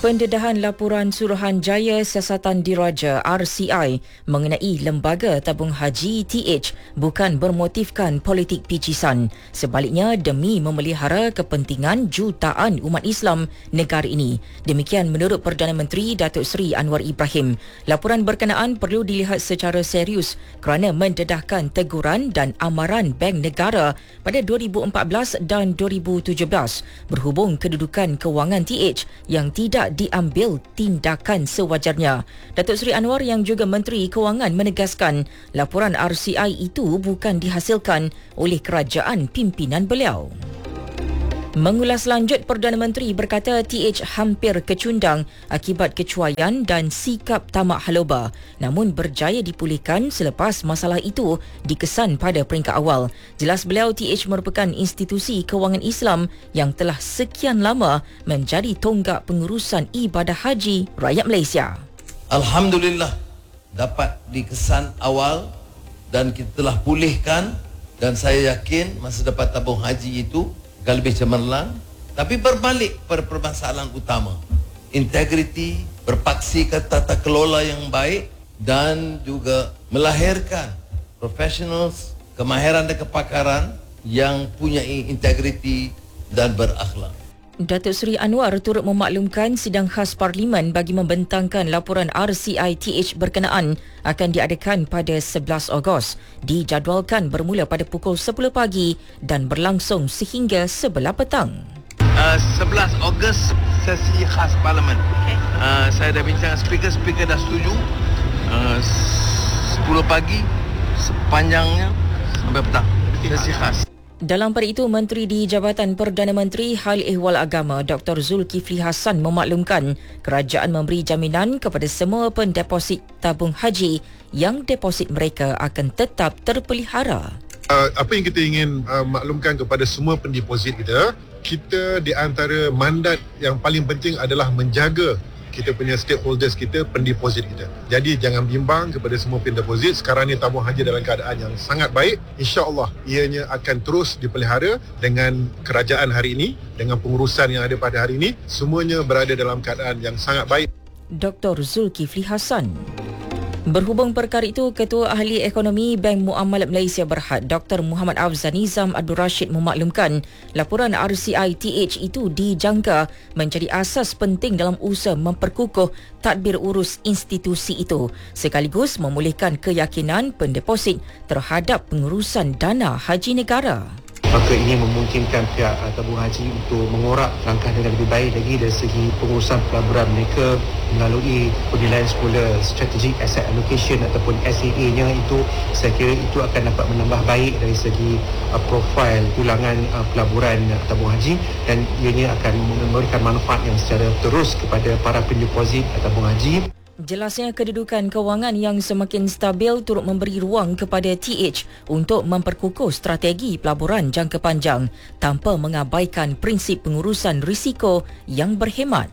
Pendedahan laporan Suruhanjaya Siasatan Diraja RCI mengenai Lembaga Tabung Haji TH bukan bermotifkan politik picisan. Sebaliknya demi memelihara kepentingan jutaan umat Islam negara ini. Demikian menurut Perdana Menteri Datuk Seri Anwar Ibrahim. Laporan berkenaan perlu dilihat secara serius kerana mendedahkan teguran dan amaran Bank Negara pada 2014 dan 2017 berhubung kedudukan kewangan TH yang tidak diambil tindakan sewajarnya. Datuk Seri Anwar yang juga Menteri Kewangan menegaskan laporan RCI itu bukan dihasilkan oleh kerajaan pimpinan beliau. Mengulas lanjut, Perdana Menteri berkata TH hampir kecundang akibat kecuaian dan sikap tamak haloba, namun berjaya dipulihkan selepas masalah itu dikesan pada peringkat awal. Jelas beliau TH merupakan institusi kewangan Islam yang telah sekian lama menjadi tonggak pengurusan ibadah haji rakyat Malaysia. Alhamdulillah dapat dikesan awal dan kita telah pulihkan, dan saya yakin masa depan tabung haji itu akan lebih cemerlang. Tapi berbalik pada permasalahan utama, integriti, berpaksi ke tata kelola yang baik dan juga melahirkan professionals, kemahiran dan kepakaran yang punya integriti dan berakhlak. Datuk Seri Anwar turut memaklumkan sidang khas Parlimen bagi membentangkan laporan RCI TH berkenaan akan diadakan pada 11 Ogos. Dijadualkan bermula pada pukul 10 pagi dan berlangsung sehingga sebelah petang. 11 Ogos sesi khas Parlimen. Saya dah bincang speaker dah setuju. 10 pagi sepanjangnya sampai petang. Sesi khas. Dalam pada itu, Menteri di Jabatan Perdana Menteri Hal Ehwal Agama Dr. Zulkifli Hassan memaklumkan kerajaan memberi jaminan kepada semua pendeposit tabung haji yang deposit mereka akan tetap terpelihara. Apa yang kita ingin maklumkan kepada semua pendeposit kita di antara mandat yang paling penting adalah menjaga kita punya stakeholders kita, pendeposit kita. Jadi jangan bimbang kepada semua pendeposit. Sekarang ni tabung haji dalam keadaan yang sangat baik. InsyaAllah ianya akan terus dipelihara dengan kerajaan hari ini, dengan pengurusan yang ada pada hari ini. Semuanya berada dalam keadaan yang sangat baik. Dr. Zulkifli Hassan. Berhubung perkara itu, Ketua Ahli Ekonomi Bank Muamalat Malaysia Berhad Dr. Muhammad Afzal Nizam Abdul Rashid memaklumkan laporan RCI TH itu dijangka menjadi asas penting dalam usaha memperkukuh tadbir urus institusi itu sekaligus memulihkan keyakinan pendeposit terhadap pengurusan dana haji negara. Maka ini memungkinkan pihak tabung haji untuk mengorak langkah dengan lebih baik lagi dari segi pengurusan pelaburan mereka melalui penilaian semula strategic asset allocation ataupun SAA-nya. Itu saya kira itu akan dapat menambah baik dari segi profil tulangan pelaburan tabung haji, dan ianya akan memberikan manfaat yang secara terus kepada para pendeposit tabung haji. Jelasnya kedudukan kewangan yang semakin stabil turut memberi ruang kepada TH untuk memperkukuh strategi pelaburan jangka panjang tanpa mengabaikan prinsip pengurusan risiko yang berhemat.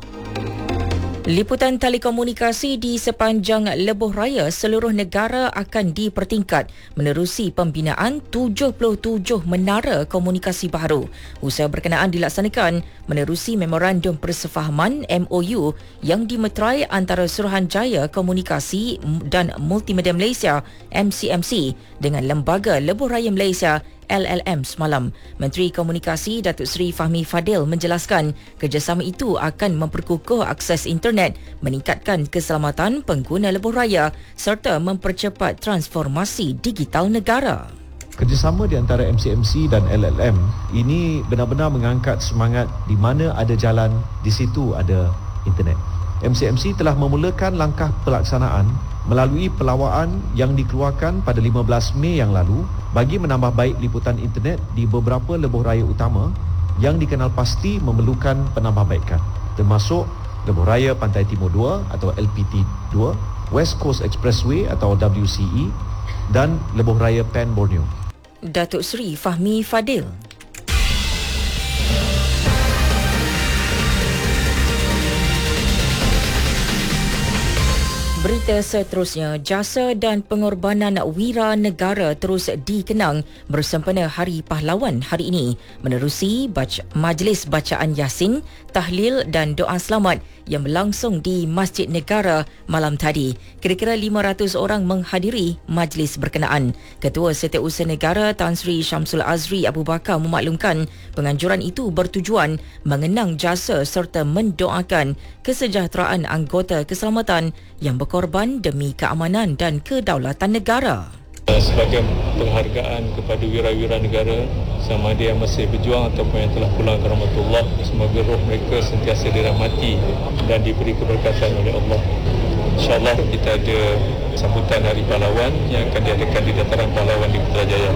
Liputan telekomunikasi di sepanjang lebuh raya seluruh negara akan dipertingkat menerusi pembinaan 77 menara komunikasi baru. Usaha berkenaan dilaksanakan menerusi Memorandum Persefahaman MOU yang dimeterai antara Suruhanjaya Komunikasi dan Multimedia Malaysia MCMC dengan Lembaga Lebuh Raya Malaysia LLM semalam. Menteri Komunikasi Datuk Seri Fahmi Fadil menjelaskan kerjasama itu akan memperkukuh akses internet, meningkatkan keselamatan pengguna lebuh raya serta mempercepat transformasi digital negara. Kerjasama di antara MCMC dan LLM ini benar-benar mengangkat semangat di mana ada jalan, di situ ada internet. MCMC telah memulakan langkah pelaksanaan melalui pelawaan yang dikeluarkan pada 15 Mei yang lalu bagi menambah baik liputan internet di beberapa lebuh raya utama yang dikenal pasti memerlukan penambahbaikan, termasuk Lebuh Raya Pantai Timur 2 atau LPT 2, West Coast Expressway atau WCE dan Lebuh Raya Pan Borneo. Datuk Seri Fahmi Fadil. Berita seterusnya, jasa dan pengorbanan wira negara terus dikenang bersempena Hari Pahlawan hari ini menerusi majlis bacaan Yasin, tahlil dan doa selamat yang berlangsung di Masjid Negara malam tadi. Kira-kira 500 orang menghadiri majlis berkenaan. Ketua Setiausaha Negara Tan Sri Syamsul Azri Abu Bakar memaklumkan penganjuran itu bertujuan mengenang jasa serta mendoakan kesejahteraan anggota keselamatan yang berkorban demi keamanan dan kedaulatan negara. Sebagai penghargaan kepada wira-wira negara, sama ada yang masih berjuang ataupun yang telah pulang ke rahmatullah, semoga roh mereka sentiasa dirahmati dan diberi keberkatan oleh Allah. InsyaAllah kita ada sambutan Hari Pahlawan yang akan diadakan di Dataran Pahlawan di Putrajaya.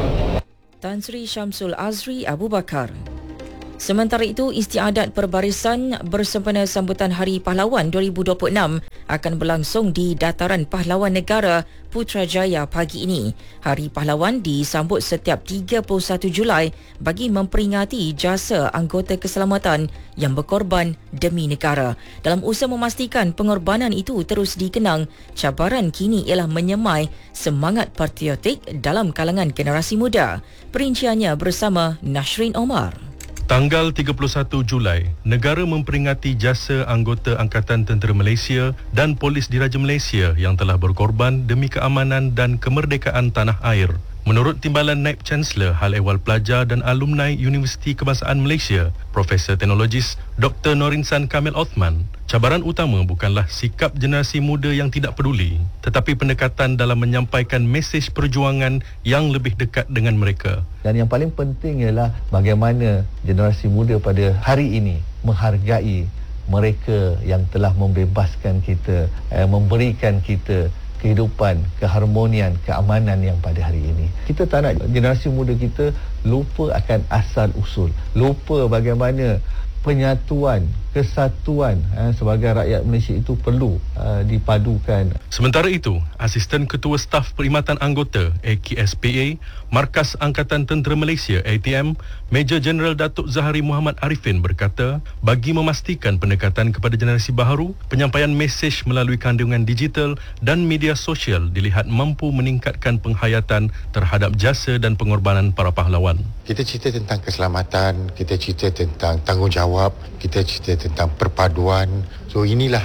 Tan Sri Syamsul Azri Abu Bakar. Sementara itu, istiadat perbarisan bersempena sambutan Hari Pahlawan 2026 akan berlangsung di Dataran Pahlawan Negara Putrajaya pagi ini. Hari Pahlawan disambut setiap 31 Julai bagi memperingati jasa anggota keselamatan yang berkorban demi negara. Dalam usaha memastikan pengorbanan itu terus dikenang, cabaran kini ialah menyemai semangat patriotik dalam kalangan generasi muda. Perinciannya bersama Nashrin Omar. Tanggal 31 Julai, negara memperingati jasa anggota Angkatan Tentera Malaysia dan Polis Diraja Malaysia yang telah berkorban demi keamanan dan kemerdekaan tanah air. Menurut Timbalan Naib Chancellor Hal Ehwal Pelajar dan Alumni Universiti Kebangsaan Malaysia, Profesor Teknologis Dr. Norinsan Kamil Othman, cabaran utama bukanlah sikap generasi muda yang tidak peduli, tetapi pendekatan dalam menyampaikan mesej perjuangan yang lebih dekat dengan mereka. Dan yang paling penting ialah bagaimana generasi muda pada hari ini menghargai mereka yang telah membebaskan kita, memberikan kita kehidupan, keharmonian, keamanan yang pada hari ini. Kita tak nak generasi muda kita lupa akan asal usul, lupa bagaimana penyatuan, kesatuan sebagai rakyat Malaysia itu perlu dipadukan. Sementara itu, Asisten Ketua Staf Perkhidmatan Anggota AKSPA, Markas Angkatan Tentera Malaysia ATM, Major Jeneral Datuk Zahari Muhammad Arifin berkata, bagi memastikan pendekatan kepada generasi baharu, penyampaian mesej melalui kandungan digital dan media sosial dilihat mampu meningkatkan penghayatan terhadap jasa dan pengorbanan para pahlawan. Kita cerita tentang keselamatan, kita cerita tentang tanggungjawab, kita cerita tentang perpaduan. So inilah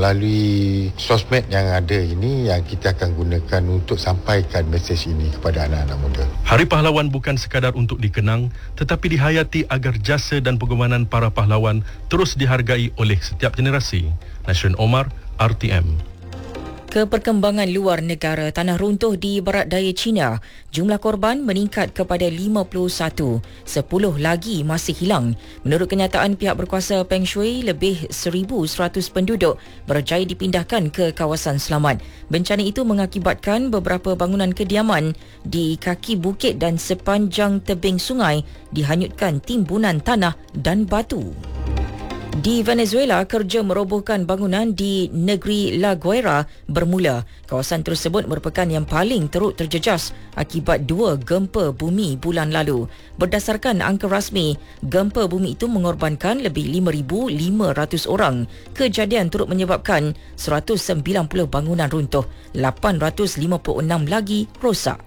melalui sosmed yang ada ini yang kita akan gunakan untuk sampaikan mesej ini kepada anak-anak muda. Hari Pahlawan bukan sekadar untuk dikenang, tetapi dihayati agar jasa dan pengorbanan para pahlawan terus dihargai oleh setiap generasi. Nashrin Omar, RTM. Keperkembangan luar negara, tanah runtuh di barat daya China. Jumlah korban meningkat kepada 51. 10 lagi masih hilang. Menurut kenyataan pihak berkuasa Peng Shui, lebih 1,100 penduduk berjaya dipindahkan ke kawasan selamat. Bencana itu mengakibatkan beberapa bangunan kediaman di kaki bukit dan sepanjang tebing sungai dihanyutkan timbunan tanah dan batu. Di Venezuela, kerja merobohkan bangunan di negeri La Guaira bermula. Kawasan tersebut merupakan yang paling teruk terjejas akibat 2 gempa bumi bulan lalu. Berdasarkan angka rasmi, gempa bumi itu mengorbankan lebih 5,500 orang. Kejadian turut menyebabkan 190 bangunan runtuh, 856 lagi rosak.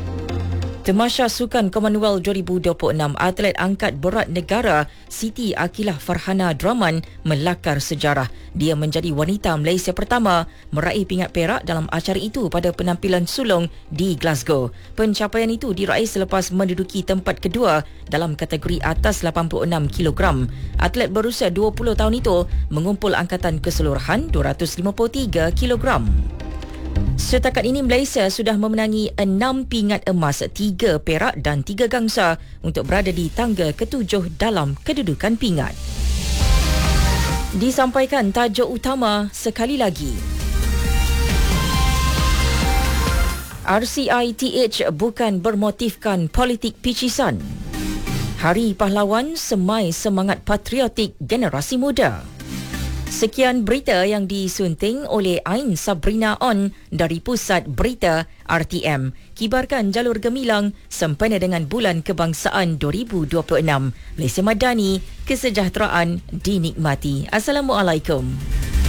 Temasya Sukan Commonwealth 2026, atlet angkat berat negara Siti Akilah Farhana Draman melakar sejarah. Dia menjadi wanita Malaysia pertama meraih pingat perak dalam acara itu pada penampilan sulung di Glasgow. Pencapaian itu diraih selepas menduduki tempat kedua dalam kategori atas 86 kg. Atlet berusia 20 tahun itu mengumpul angkatan keseluruhan 253 kg. Setakat ini Malaysia sudah memenangi 6 pingat emas, 3 perak dan 3 gangsa untuk berada di tangga ke-7 dalam kedudukan pingat. Disampaikan tajuk utama sekali lagi. RCITH bukan bermotifkan politik picisan. Hari Pahlawan semai semangat patriotik generasi muda. Sekian berita yang disunting oleh Ain Sabrina On dari Pusat Berita RTM. Kibarkan jalur gemilang sempena dengan Bulan Kebangsaan 2026. Malaysia Madani, kesejahteraan dinikmati. Assalamualaikum.